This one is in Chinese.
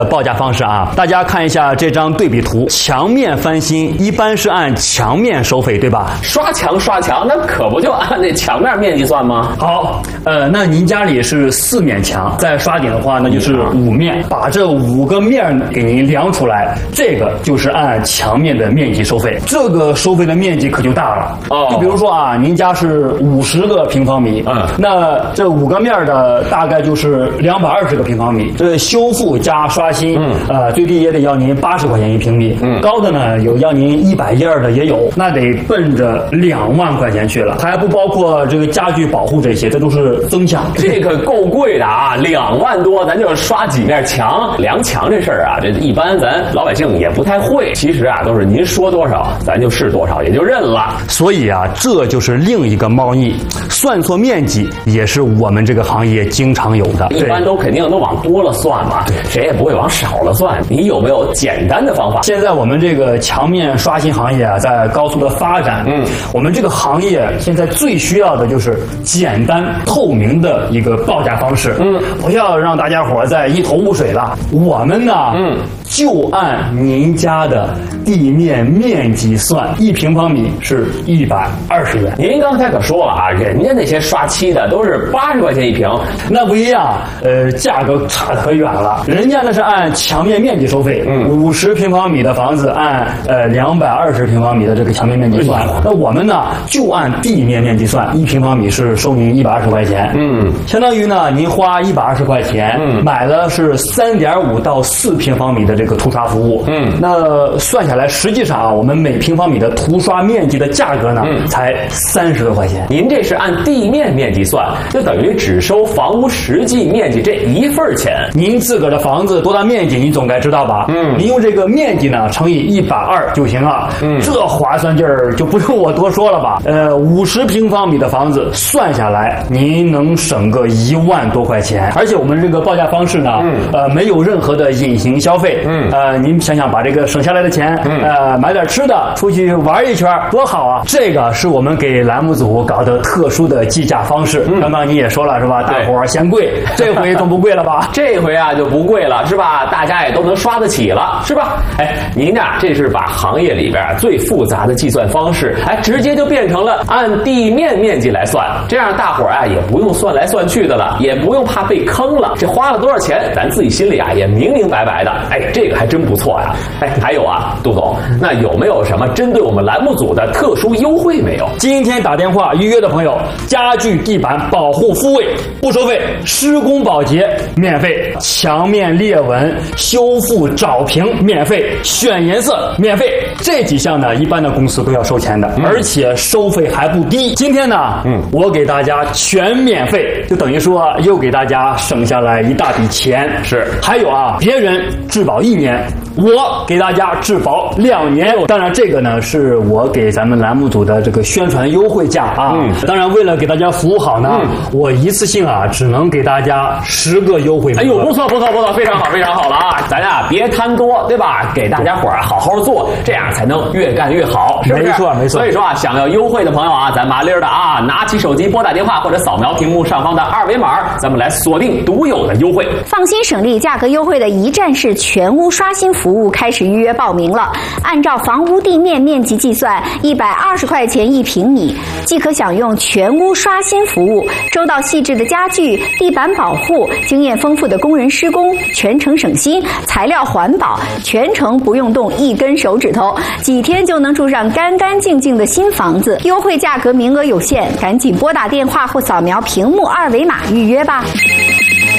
报价方式啊，大家看一下这张对比图，墙面翻新一般是按墙面收费，对吧？ 刷墙，那可不就按那墙面面积算吗？ 好，那您家里是4面墙，再刷顶的话，那就是5面，把这5个面给您量出来，这个就是按墙面的面积收费。这个收费的面积可就大了哦。就比如说啊，您家是50个平方米，那这5个面的大概就是220个平方米。这修复加刷新，最低也得要您80块钱一平米，高的呢有要您112的也有，那得奔着2万块钱去了，还不包括这个家具保护这些，这都是增项。 这个够贵的啊，2万多，咱就刷几面墙。量墙这事儿啊，这一般咱老百姓也不太会。其实啊，都是您说多少，咱就是多少，也就认了。 所以啊，这就是另一个猫腻，算错面积也是我们这个行业经常有的。 一般都肯定都往多了算嘛，谁也不会往少了算。你有没有简单的方法？ 现在我们这个墙面刷新行业啊，在高速的发展。我们这个行业现在最需要的就是简单透明的一个报价方式。不要让大家伙再一头雾水了。我们呢，就按您家的地面面积算，1平方米是120元。 您刚才可说了啊，人家那些刷漆的都是80块钱一平， 那不一样，价格差得可远了。人家那是按墙面面积收费，50平方米的房子按220平方米的这个墙面面积算。那我们呢就按地面面积算，1平方米是收您120块钱。相当于呢您花120块钱，买的是3.5到4平方米的这个涂刷服务。那算下来，实际上啊，我们每平方米的涂刷面积的价格呢，才30多块钱。 您这是按地面面积算，就等于只收房屋实际面积这1份钱。 您自个儿的房子多大面积，您总该知道吧？您用这个面积呢乘以120就行了。这划算劲儿就不用我多说了吧？50平方米的房子算下来，您能省个1万多块钱。而且我们这个报价方式呢，没有任何的隐形消费。您想想把这个省下来的钱，买点吃的，出去玩一圈，多好啊！这个是我们给栏目组搞的特殊的计价方式。刚刚你也说了是吧？大伙儿嫌贵，这回总不贵了吧？ 这回啊就不贵了是吧？大家也都能刷得起了是吧？您啊这是把行业里边最复杂的计算方式，直接就变成了按地面面积来算，这样大伙儿啊也不用算来算去的了，也不用怕被坑了。这花了多少钱，咱自己心里啊也明明白白的。这个还真不错呀。还有啊，杜总，那有没有什么针对我们栏目组的特殊优惠没有？ 今天打电话预约的朋友，家具地板保护复位不收费，施工保洁免费，墙面裂纹修复找平免费，选颜色免费。这几项呢，一般的公司都要收钱的，而且收费还不低。今天呢，我给大家全免费，就等于说又给大家省下来一大笔钱。 是， 还有啊，别人质保1年，我给大家质保2年。当然这个呢是我给咱们栏目组的这个宣传优惠价啊。当然为了给大家服务好呢，我一次性啊只能给大家10个优惠。 不错，非常好了啊！咱呀别贪多，对吧？给大家伙儿好好做，这样才能越干越好，是不是？ 没错。 所以说啊，想要优惠的朋友啊，咱麻利儿的啊，拿起手机拨打电话或者扫描屏幕上方的2维码，咱们来锁定独有的优惠。 放心省力，价格优惠的一站式全屋刷新服务开始预约报名了。按照房屋地面面积计算，120块钱1平米，即可享用全屋刷新服务，周到细致的家具、地板保护，经验丰富的工人施工，全程省心，材料环保，全程不用动1根手指头，几天就能住上干干净净的新房子。优惠价格名额有限，赶紧拨打电话或扫描屏幕2维码预约吧。